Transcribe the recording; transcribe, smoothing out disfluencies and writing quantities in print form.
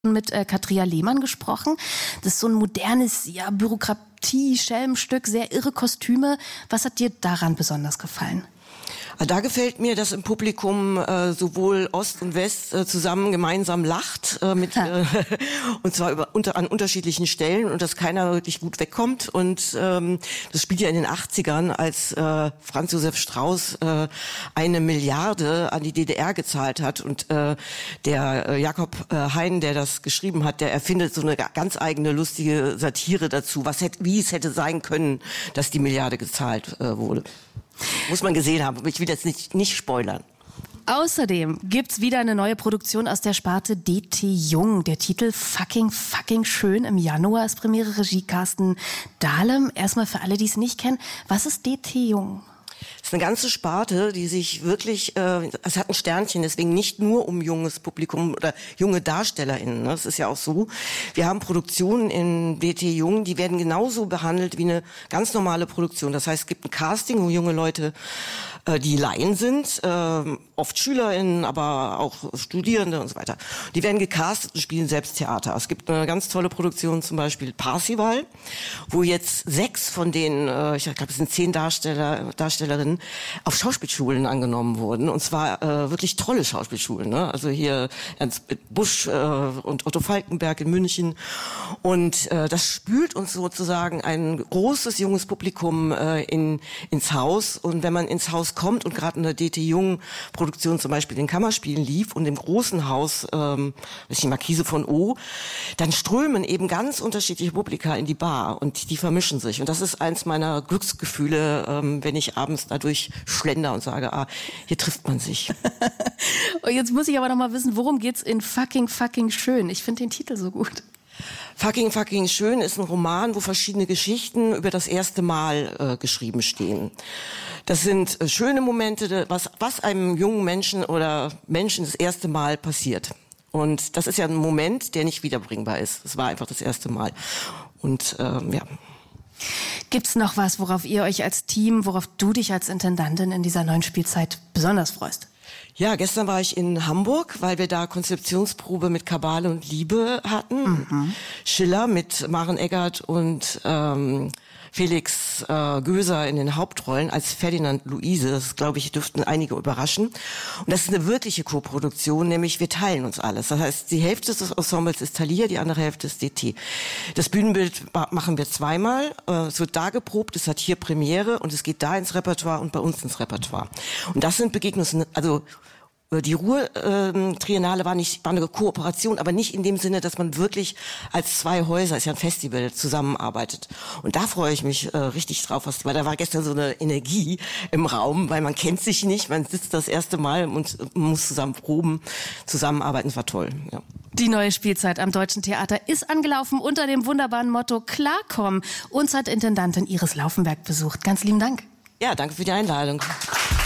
mit Katria Lehmann gesprochen. Das ist so ein modernes, Bürokratie-Schelmstück, sehr irre Kostüme. Was hat dir daran besonders gefallen? Da gefällt mir, dass im Publikum sowohl Ost und West zusammen gemeinsam lacht, und zwar an unterschiedlichen Stellen und dass keiner wirklich gut wegkommt. Und das spielt ja in den 80ern, als Franz Josef Strauß 1 Milliarde an die DDR gezahlt hat. Und der Jakob Hein, der das geschrieben hat, der erfindet so eine ganz eigene lustige Satire dazu, wie es hätte sein können, dass die Milliarde gezahlt wurde. Muss man gesehen haben. Ich will jetzt nicht spoilern. Außerdem gibt's wieder eine neue Produktion aus der Sparte D.T. Jung. Der Titel Fucking schön. Im Januar ist Premiere, Regie Carsten Dahlem. Erstmal für alle, die es nicht kennen. Was ist D.T. Jung? Das ist eine ganze Sparte, die sich wirklich, es hat ein Sternchen, deswegen nicht nur um junges Publikum oder junge DarstellerInnen. Ne? Das ist ja auch so. Wir haben Produktionen in DT Jung, die werden genauso behandelt wie eine ganz normale Produktion. Das heißt, es gibt ein Casting, wo junge Leute, die Laien sind, oft SchülerInnen, aber auch Studierende und so weiter. Die werden gecastet und spielen selbst Theater. Es gibt eine ganz tolle Produktion, zum Beispiel Parsival, wo jetzt 6 von den, ich glaube, es sind 10 Darstellerinnen, auf Schauspielschulen angenommen wurden. Und zwar wirklich tolle Schauspielschulen. Ne? Also hier Ernst Busch und Otto Falkenberg in München. Und das spült uns sozusagen ein großes, junges Publikum ins Haus. Und wenn man ins Haus kommt und gerade eine D.T. Jung-Produktion zum Beispiel in Kammerspielen lief und im großen Haus, die Markise von O, dann strömen eben ganz unterschiedliche Publika in die Bar und die vermischen sich. Und das ist eins meiner Glücksgefühle, wenn ich abends dadurch schlender und sage, hier trifft man sich. Und jetzt muss ich aber noch mal wissen, worum geht's in Fucking schön? Ich finde den Titel so gut. Fucking schön ist ein Roman, wo verschiedene Geschichten über das erste Mal geschrieben stehen. Das sind schöne Momente, was einem jungen Menschen oder Menschen das erste Mal passiert. Und das ist ja ein Moment, der nicht wiederbringbar ist. Es war einfach das erste Mal. Und Gibt's noch was, worauf ihr euch als Team, worauf du dich als Intendantin in dieser neuen Spielzeit besonders freust? Ja, gestern war ich in Hamburg, weil wir da Konzeptionsprobe mit Kabale und Liebe hatten. Mhm. Schiller mit Maren Eggert und Felix Göser in den Hauptrollen als Ferdinand Luise. Das, glaube ich, dürften einige überraschen. Und das ist eine wirkliche Koproduktion, nämlich wir teilen uns alles. Das heißt, die Hälfte des Ensembles ist Thalia, die andere Hälfte ist DT. Das Bühnenbild machen wir zweimal. Es wird da geprobt, es hat hier Premiere und es geht da ins Repertoire und bei uns ins Repertoire. Und das sind Begegnungen, also die Ruhr-Triennale war eine Kooperation, aber nicht in dem Sinne, dass man wirklich als 2 Häuser, ist ja ein Festival, zusammenarbeitet. Und da freue ich mich richtig drauf, weil da war gestern so eine Energie im Raum, weil man kennt sich nicht, man sitzt das erste Mal und muss zusammen proben, zusammenarbeiten, das war toll. Ja. Die neue Spielzeit am Deutschen Theater ist angelaufen unter dem wunderbaren Motto Klarkommen. Uns hat Intendantin Iris Laufenberg besucht. Ganz lieben Dank. Ja, danke für die Einladung.